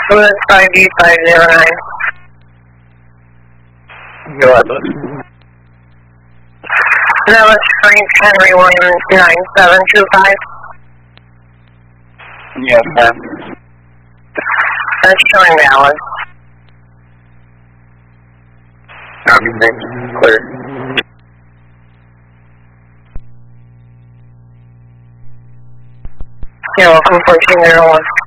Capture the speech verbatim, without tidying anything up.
So that's five D five zero nine. Go ahead, Liz. That was Frank Henry Williams nine seven two five. Yes, ma'am. That's showing valid. Copy, thanks. Clear. You're welcome, fourteen zero one.